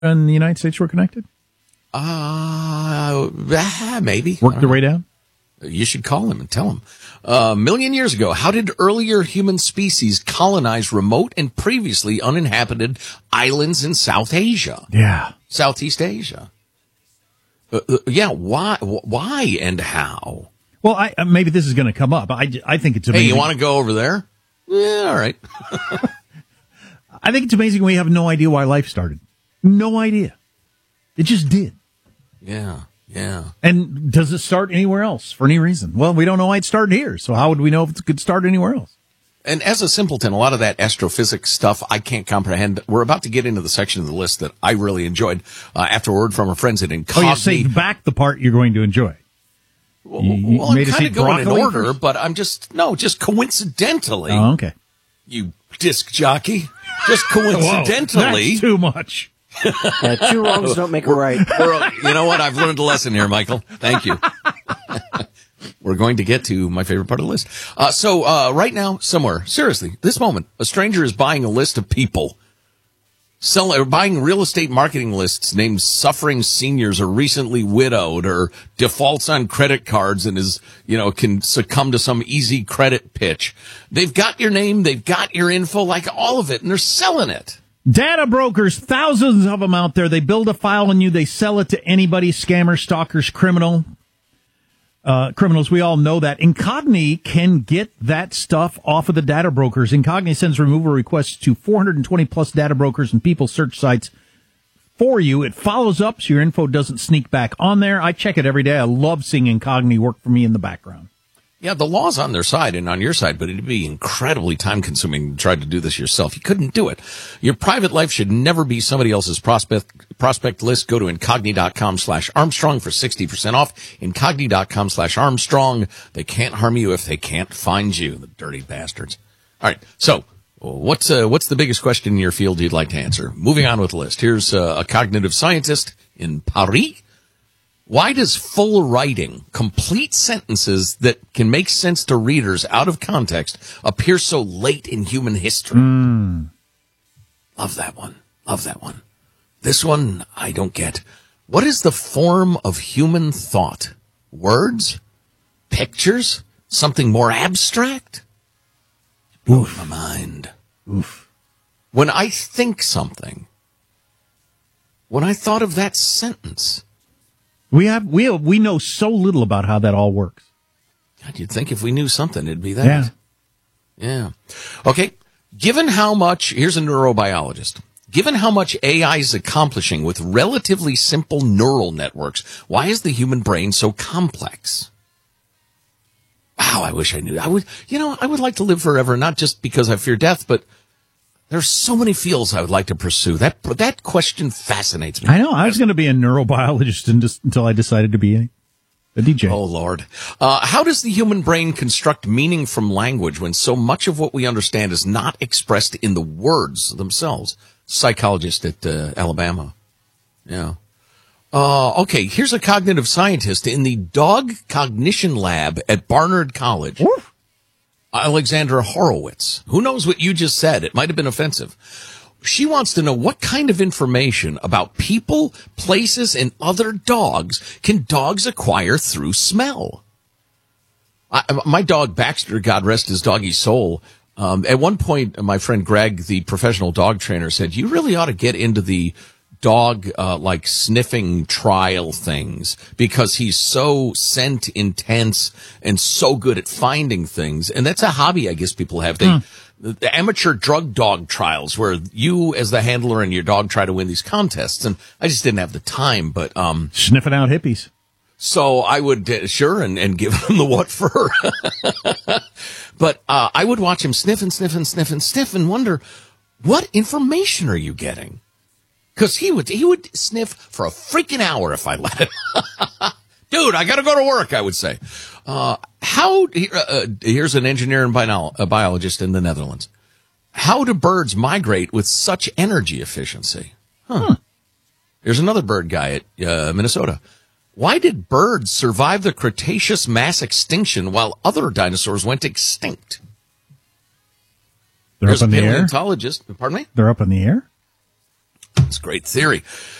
in the United States were connected? Maybe. Worked their way down? You should call him and tell him. A million years ago, how did earlier human species colonize remote and previously uninhabited islands in South Asia? Yeah. Southeast Asia. Why and how? Well, maybe this is going to come up. I think it's amazing. Hey, you want to go over there? Yeah, all right. I think it's amazing we have no idea why life started. No idea. It just did. Yeah. And does it start anywhere else for any reason? Well, we don't know why it started here, so how would we know if it could start anywhere else? And as a simpleton, a lot of that astrophysics stuff I can't comprehend. We're about to get into the section of the list that I really enjoyed after a word from our friends at Incogni. Oh, you saved back the part you're going to enjoy. Well, I'm kind of going in order, but I'm just coincidentally. Oh, okay. You disc jockey. Just coincidentally. That's too much. Two wrongs don't make a right. You know what? I've learned a lesson here, Michael. Thank you. We're going to get to my favorite part of the list. So right now, somewhere, seriously, this moment, a stranger is buying a list of people. Buying real estate marketing lists named suffering seniors or recently widowed or defaults on credit cards and can succumb to some easy credit pitch. They've got your name, they've got your info, like all of it, and they're selling it. Data brokers, thousands of them out there. They build a file on you. They sell it to anybody, scammers, stalkers, criminals. We all know that. Incogni can get that stuff off of the data brokers. Incogni sends removal requests to 420 plus data brokers and people search sites for you. It follows up so your info doesn't sneak back on there. I check it every day. I love seeing Incogni work for me in the background. Yeah, the law's on their side and on your side, but it'd be incredibly time-consuming to try to do this yourself. You couldn't do it. Your private life should never be somebody else's prospect list. Go to Incogni.com/Armstrong for 60% off. Incogni.com/Armstrong. They can't harm you if they can't find you, the dirty bastards. All right, so what's the biggest question in your field you'd like to answer? Moving on with the list. Here's a cognitive scientist in Paris. Why does full writing, complete sentences that can make sense to readers out of context, appear so late in human history? Love that one. This one I don't get. What is the form of human thought? Words? Pictures? Something more abstract? Oof. My mind. Oof. When I think something, when I thought of that sentence, we know so little about how that all works. God, you'd think if we knew something, it'd be that. Yeah. Okay. Given how much, here's a neurobiologist. Given how much AI is accomplishing with relatively simple neural networks, why is the human brain so complex? Wow, I wish I knew. I would like to live forever, not just because I fear death, but there's so many fields I would like to pursue. That question fascinates me. I know. I was going to be a neurobiologist until I decided to be a DJ. Oh, Lord. How does the human brain construct meaning from language when so much of what we understand is not expressed in the words themselves? Psychologist at Alabama. Yeah. Okay, here's a cognitive scientist in the Dog Cognition Lab at Barnard College. Oof. Alexandra Horowitz. Who knows what you just said? It might have been offensive. She wants to know what kind of information about people, places, and other dogs can dogs acquire through smell. My dog Baxter, God rest his doggy soul, at one point, my friend Greg, the professional dog trainer, said, you really ought to get into the dog like sniffing trial things because he's so scent intense and so good at finding things. And that's a hobby I guess people have. The amateur drug dog trials where you as the handler and your dog try to win these contests. And I just didn't have the time, but sniffing out hippies. So I would and give him the what for. But I would watch him sniff and wonder, what information are you getting? Because he would sniff for a freaking hour if I let him. Dude, I got to go to work, I would say. Here's an engineer and a biologist in the Netherlands. How do birds migrate with such energy efficiency? Here's another bird guy at Minnesota. Why did birds survive the Cretaceous mass extinction while other dinosaurs went extinct? They're up in the air? Paleontologist. Pardon me? They're up in the air? It's a great theory.